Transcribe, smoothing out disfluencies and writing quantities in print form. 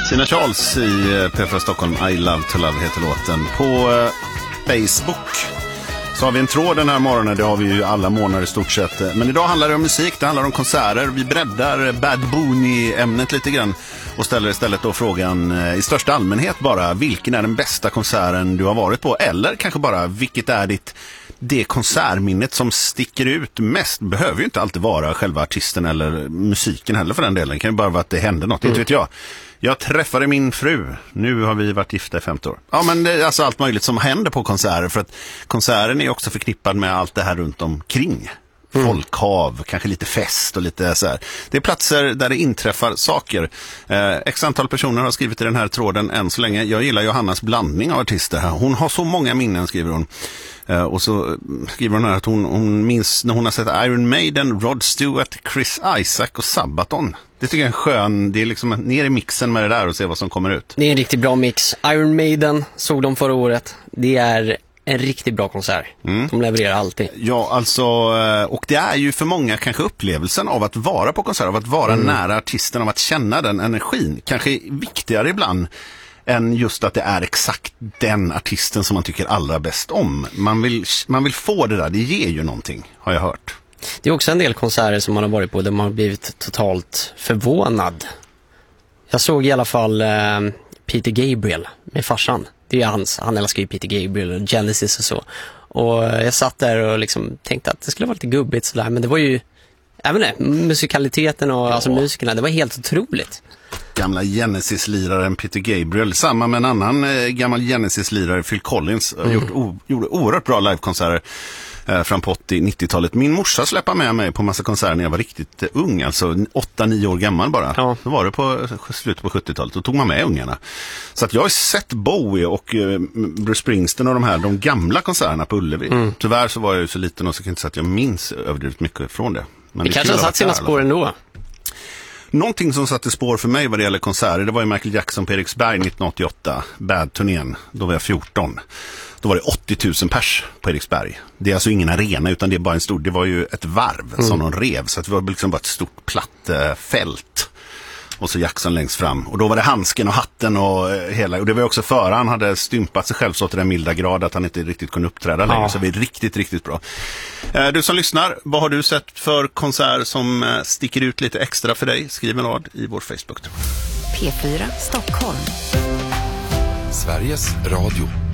Sina Charles i P4 Stockholm, I Love to Love heter låten. På Facebook så har vi en tråd den här morgonen, det har vi ju alla månader i stort sett. Men idag handlar det om musik, det handlar om konserter. Vi breddar Bad Bunny-ämnet lite grann och ställer istället då frågan i största allmänhet bara, vilken är den bästa konserten du har varit på? Eller kanske bara, vilket är det konsertminnet som sticker ut mest? Behöver ju inte alltid vara själva artisten eller musiken heller för den delen. Det kan ju bara vara att det händer något, inte vet jag. Jag träffade min fru. Nu har vi varit gifta i 50 år. Ja, men det är alltså allt möjligt som händer på konserter. För att konserten är också förknippad med allt det här runt omkring. Folkhav, kanske lite fest och lite så här. Det är platser där det inträffar saker. X antal personer har skrivit i den här tråden än så länge. Jag gillar Johannas blandning av artister här. Hon har så många minnen, skriver hon. Och så skriver hon här att hon minns när hon har sett Iron Maiden, Rod Stewart, Chris Isaac och Sabaton. Det tycker jag är en skön, det är liksom ner i mixen med det där och se vad som kommer ut. Det är en riktigt bra mix. Iron Maiden såg de förra året. Det är en riktigt bra konsert. De levererar alltid. Ja, alltså, och det är ju för många kanske upplevelsen av att vara på konsert, av att vara nära artisten, av att känna den energin. Kanske viktigare ibland än just att det är exakt den artisten som man tycker allra bäst om. Man vill få det där, det ger ju någonting, har jag hört. Det är också en del konserter som man har varit på där man har blivit totalt förvånad. Jag såg i alla fall Peter Gabriel med farsan. Det är han älskar ju Peter Gabriel och Genesis och så. Och jag satt där och liksom tänkte att det skulle vara lite gubbigt sådär. Men det var ju, även det, musikaliteten och alltså musikerna, det var helt otroligt. Gamla Genesis-liraren Peter Gabriel, samma med en annan gammal Genesis-lirare, Phil Collins, gjorde oerhört bra livekonserter fram på 80-90-talet. Min morsa släppte med mig på massa konserter när jag var riktigt ung, alltså 8-9 år gammal bara. Ja. Då var det på slutet på 70-talet, då tog man med ungarna. Så att jag har sett Bowie och Bruce Springsteen och de gamla konserterna på Ullevi. Tyvärr så var jag ju så liten och så kan jag inte säga att jag minns överdrivet mycket från det. Men det kanske har satt sina spår ändå. Någonting som satte spår för mig vad det gäller konserter, det var ju Michael Jackson på Eriksberg 1988, Bad-turnén, då var jag 14. Då var det 80 000 pers på Eriksberg. Det är alltså ingen arena utan det är bara en stor, det var ju ett varv som de rev, så att det var liksom bara ett stort platt fält. Och så Jackson längst fram. Och då var det handsken och hatten och hela. Och det var också före han hade stympat sig själv så till den milda grad att han inte riktigt kunde uppträda längre. Så det är riktigt, riktigt bra. Du som lyssnar, vad har du sett för konsert som sticker ut lite extra för dig? Skriv en rad i vår Facebook. P4 Stockholm. Sveriges Radio.